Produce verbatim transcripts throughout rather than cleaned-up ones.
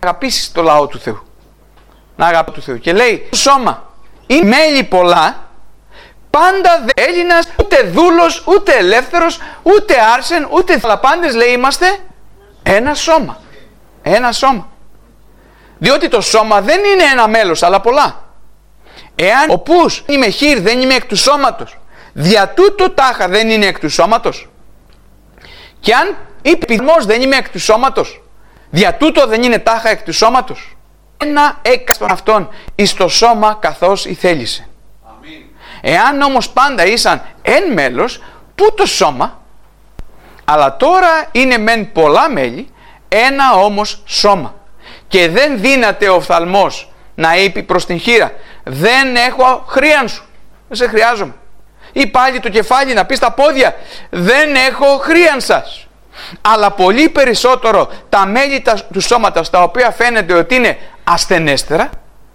αγαπήσεις το λαό του Θεού. Να αγαπήσεις του Θεού. Και λέει, το σώμα είναι μέλη πολλά, πάντα δεν Έλληνας, ούτε δούλος, ούτε ελεύθερος, ούτε άρσεν, ούτε αλλά πάντες λέει είμαστε ένα σώμα. Ένα σώμα. Διότι το σώμα δεν είναι ένα μέλος, αλλά πολλά. Εάν ο πους είμαι χείρ, δεν είμαι εκ του σώματος, δια τούτο τάχα δεν είναι εκ του σώματος. Και αν είπε πυθμός δεν είμαι εκ του σώματος, δια τούτο δεν είναι τάχα εκ του σώματος. Ένα έκαστον αυτόν εις το σώμα καθώς ηθέλησε. Αμήν. Εάν όμως πάντα ήσαν εν μέλος, πού το σώμα, αλλά τώρα είναι μεν πολλά μέλη, ένα όμως σώμα. Και δεν δύναται ο οφθαλμός να είπε προς την χείρα, δεν έχω χρίαν σου, δεν σε χρειάζομαι. Ή πάλι το κεφάλι να πει στα πόδια, δεν έχω χρίαν σας. Αλλά πολύ περισσότερο τα μέλη του σώματος, τα οποία φαίνεται ότι είναι ασθενέστερα,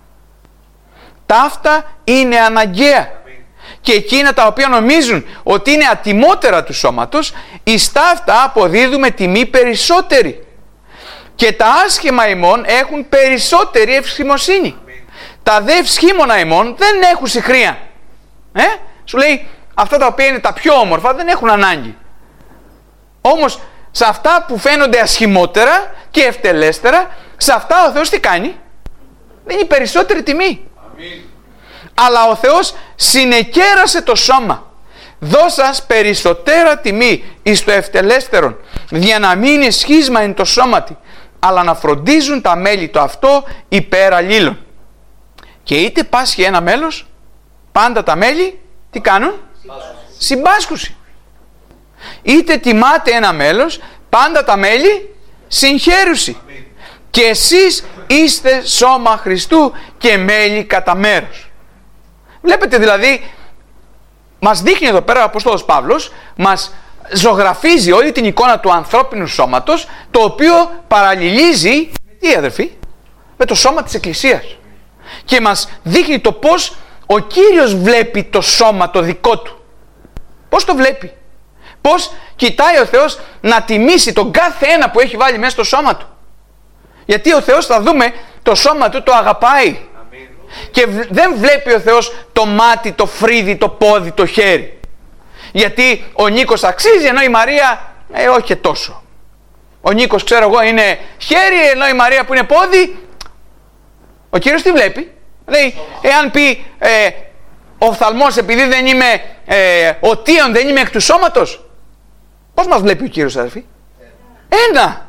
ταύτα είναι αναγκαία. Και εκείνα τα οποία νομίζουν ότι είναι ατιμότερα του σώματος, εις ταύτα αποδίδουμε τιμή περισσότερη. Και τα άσχημα ημών έχουν περισσότερη ευσχημοσύνη. Τα δε ευσχήμωνα ημών δεν έχουν συχρία. Ε? Σου λέει, αυτά τα οποία είναι τα πιο όμορφα δεν έχουν ανάγκη. Όμως σε αυτά που φαίνονται ασχημότερα και ευτελέστερα, σε αυτά ο Θεός τι κάνει? Δίνει περισσότερη τιμή. Αμήν. Αλλά ο Θεός συνεκέρασε το σώμα, δώσας περισσότερα τιμή εις το ευτελέστερον, για να μην είναι σχίσμα εν το σώματι, αλλά να φροντίζουν τα μέλη το αυτό υπέρ αλλήλων. Και είτε πάσχει ένα μέλος, πάντα τα μέλη τι κάνουν? Συμπάσχουση. Είτε τιμάται ένα μέλος, πάντα τα μέλη συγχαίρουση. Και εσείς είστε σώμα Χριστού και μέλη κατά μέρος. Βλέπετε δηλαδή, μας δείχνει εδώ πέρα ο Απόστολος Παύλος, μας ζωγραφίζει όλη την εικόνα του ανθρώπινου σώματος, το οποίο παραλληλίζει, τι αδερφοί, με το σώμα της Εκκλησίας. Και μας δείχνει το πώς ο Κύριος βλέπει το σώμα το δικό του. Πώς το βλέπει? Πώς κοιτάει ο Θεός να τιμήσει τον κάθε ένα που έχει βάλει μέσα στο σώμα του. Γιατί ο Θεός, θα δούμε, το σώμα του το αγαπάει. Αμήν. Και δεν βλέπει ο Θεός το μάτι, το φρύδι, το πόδι, το χέρι. Γιατί ο Νίκος αξίζει, ενώ η Μαρία ε, όχι και τόσο. Ο Νίκος, ξέρω εγώ, είναι χέρι, ενώ η Μαρία που είναι πόδι. Ο Κύριος τι βλέπει? Λέει, εάν πει ε, ο οφθαλμός, επειδή δεν είμαι ε, οτίον, δεν είμαι εκ του σώματος, πώς μας βλέπει ο Κύριος, αδερφοί? Ένα.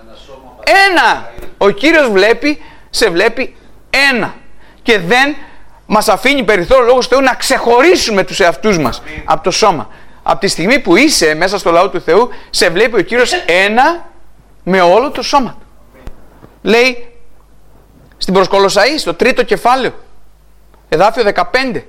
Ένα. Ο Κύριος βλέπει, σε βλέπει ένα. Και δεν μας αφήνει περιθώριο λόγος Θεού να ξεχωρίσουμε τους εαυτούς μας από το σώμα. Από τη στιγμή που είσαι μέσα στο λαό του Θεού, σε βλέπει ο Κύριος ένα με όλο το σώμα του. Λέει στην προς Κολοσσαείς, στο τρίτο κεφάλαιο, εδάφιο δεκαπέντε.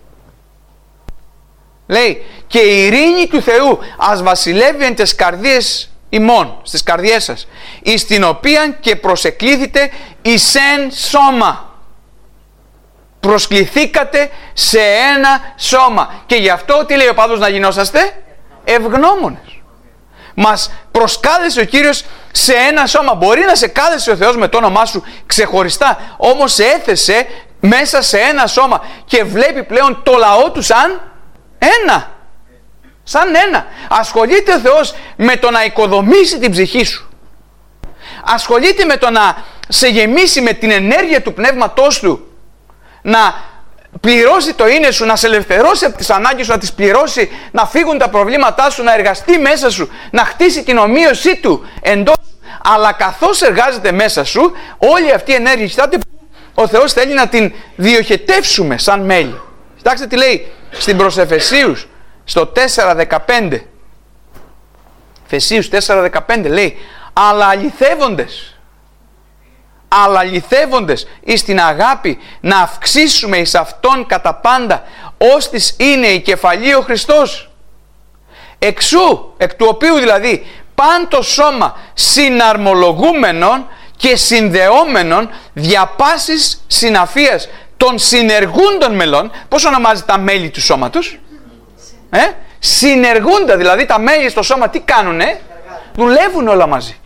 Λέει, και η ειρήνη του Θεού ας βασιλεύει εν τες καρδίες ημών, στις καρδιές σας, εις την οποία και προσεκλήθητε εις εν σώμα. Προσκληθήκατε σε ένα σώμα. Και γι' αυτό τι λέει ο Παύλος, να γινόσαστε ευγνώμονες. Μας προσκάλεσε ο Κύριος σε ένα σώμα. Μπορεί να σε κάλεσε ο Θεός με το όνομά σου ξεχωριστά, όμως σε έθεσε μέσα σε ένα σώμα και βλέπει πλέον το λαό του σαν ένα. Σαν ένα. Ασχολείται ο Θεός με το να οικοδομήσει την ψυχή σου. Ασχολείται με το να σε γεμίσει με την ενέργεια του πνεύματός του, να πληρώσει το είναι σου, να σε ελευθερώσει από τις ανάγκες σου, να τις πληρώσει, να φύγουν τα προβλήματά σου, να εργαστεί μέσα σου, να χτίσει την ομοίωσή του εντός. Αλλά καθώς εργάζεται μέσα σου, όλη αυτή η ενέργεια, κοιτάτε, ο Θεός θέλει να την διοχετεύσουμε σαν μέλη. Κοιτάξτε τι λέει στην προς Εφεσίους, στο τέσσερα δεκαπέντε. Εφεσίους τέσσερα δεκαπέντε λέει, αλλά αληθεύοντες, αλλά αληθεύοντες εις την αγάπη, να αυξήσουμε εις Αυτόν κατά πάντα, ώστις είναι η κεφαλή ο Χριστός. Εξού, εκ του οποίου δηλαδή, παν το σώμα συναρμολογούμενον και συνδεόμενον δια πάσης συναφίας των συνεργούντων μελών. Πώς ονομάζει τα μέλη του σώματος? Ε? Συνεργούντα, δηλαδή τα μέλη στο σώμα τι κάνουνε? Δουλεύουν όλα μαζί.